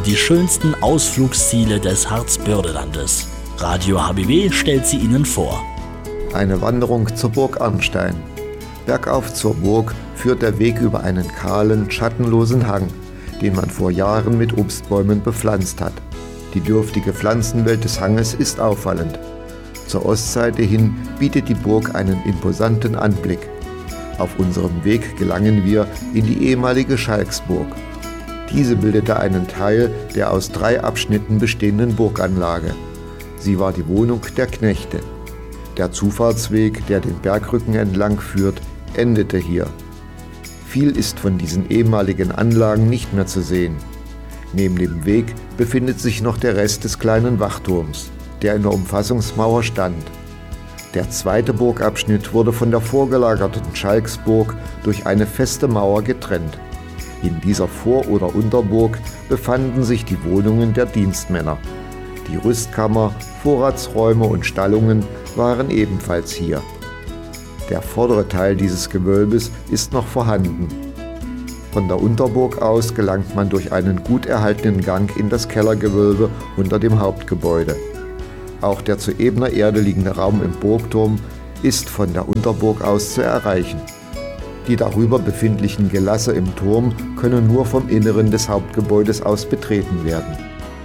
die schönsten Ausflugsziele des Harzbördelandes. Radio HBW stellt sie Ihnen vor. Eine Wanderung zur Burg Arnstein. Bergauf zur Burg führt der Weg über einen kahlen, schattenlosen Hang, den man vor Jahren mit Obstbäumen bepflanzt hat. Die dürftige Pflanzenwelt des Hanges ist auffallend. Zur Ostseite hin bietet die Burg einen imposanten Anblick. Auf unserem Weg gelangen wir in die ehemalige Schalksburg. Diese bildete einen Teil der aus 3 Abschnitten bestehenden Burganlage. Sie war die Wohnung der Knechte. Der Zufahrtsweg, der den Bergrücken entlang führt, endete hier. Viel ist von diesen ehemaligen Anlagen nicht mehr zu sehen. Neben dem Weg befindet sich noch der Rest des kleinen Wachturms, der in der Umfassungsmauer stand. Der zweite Burgabschnitt wurde von der vorgelagerten Schalksburg durch eine feste Mauer getrennt. In dieser Vor- oder Unterburg befanden sich die Wohnungen der Dienstmänner. Die Rüstkammer, Vorratsräume und Stallungen waren ebenfalls hier. Der vordere Teil dieses Gewölbes ist noch vorhanden. Von der Unterburg aus gelangt man durch einen gut erhaltenen Gang in das Kellergewölbe unter dem Hauptgebäude. Auch der zu ebener Erde liegende Raum im Burgturm ist von der Unterburg aus zu erreichen. Die darüber befindlichen Gelasse im Turm können nur vom Inneren des Hauptgebäudes aus betreten werden.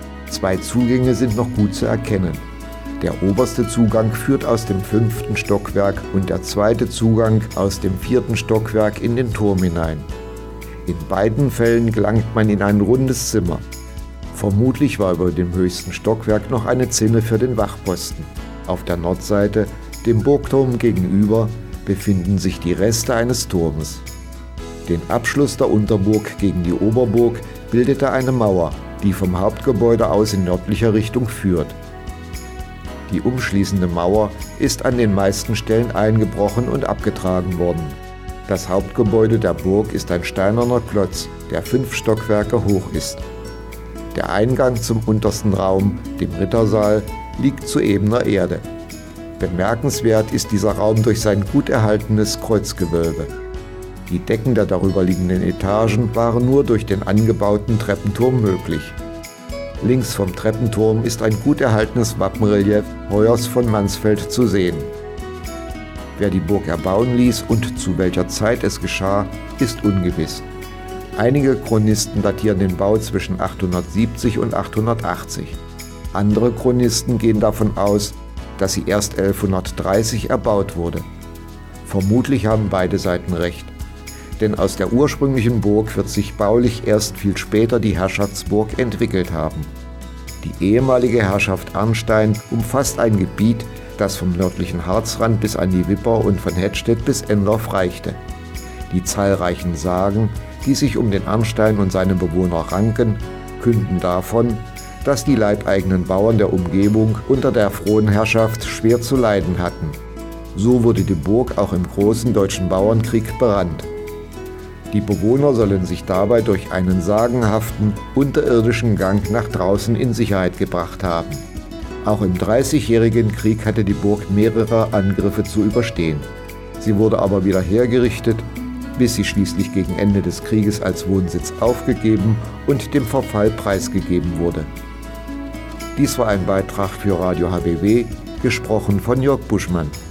2 Zugänge sind noch gut zu erkennen. Der oberste Zugang führt aus dem 5. Stockwerk und der zweite Zugang aus dem 4. Stockwerk in den Turm hinein. In beiden Fällen gelangt man in ein rundes Zimmer. Vermutlich war über dem höchsten Stockwerk noch eine Zinne für den Wachposten. Auf der Nordseite, dem Burgturm gegenüber, befinden sich die Reste eines Turmes. Den Abschluss der Unterburg gegen die Oberburg bildete eine Mauer, die vom Hauptgebäude aus in nördlicher Richtung führt. Die umschließende Mauer ist an den meisten Stellen eingebrochen und abgetragen worden. Das Hauptgebäude der Burg ist ein steinerner Klotz, der 5 Stockwerke hoch ist. Der Eingang zum untersten Raum, dem Rittersaal, liegt zu ebener Erde. Bemerkenswert ist dieser Raum durch sein gut erhaltenes Kreuzgewölbe. Die Decken der darüber liegenden Etagen waren nur durch den angebauten Treppenturm möglich. Links vom Treppenturm ist ein gut erhaltenes Wappenrelief Hoyers von Mansfeld zu sehen. Wer die Burg erbauen ließ und zu welcher Zeit es geschah, ist ungewiss. Einige Chronisten datieren den Bau zwischen 870 und 880. Andere Chronisten gehen davon aus, dass sie erst 1130 erbaut wurde. Vermutlich haben beide Seiten recht, denn aus der ursprünglichen Burg wird sich baulich erst viel später die Herrschaftsburg entwickelt haben. Die ehemalige Herrschaft Arnstein umfasst ein Gebiet, das vom nördlichen Harzrand bis an die Wipper und von Hettstedt bis Endorf reichte. Die zahlreichen Sagen, die sich um den Arnstein und seine Bewohner ranken, künden davon, dass die leibeigenen Bauern der Umgebung unter der Fronherrschaft schwer zu leiden hatten. So wurde die Burg auch im Großen Deutschen Bauernkrieg berannt. Die Bewohner sollen sich dabei durch einen sagenhaften, unterirdischen Gang nach draußen in Sicherheit gebracht haben. Auch im Dreißigjährigen Krieg hatte die Burg mehrere Angriffe zu überstehen. Sie wurde aber wieder hergerichtet, bis sie schließlich gegen Ende des Krieges als Wohnsitz aufgegeben und dem Verfall preisgegeben wurde. Dies war ein Beitrag für Radio HBW, gesprochen von Jörg Buschmann.